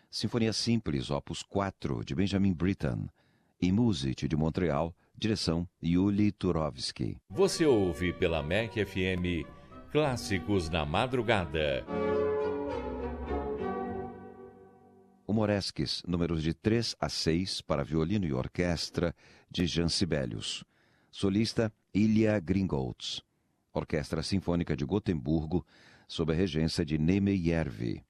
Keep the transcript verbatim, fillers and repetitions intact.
Sinfonia Simples, opus quatro, de Benjamin Britten. E Music, de Montreal, direção Yuli Turovsky. Você ouve pela M E C F M Clássicos na Madrugada. O Moresques, números de três a seis para violino e orquestra, de Jan Sibelius. Solista Ilya Gringolds. Orquestra Sinfônica de Gotemburgo, sob a regência de Neme Järvi.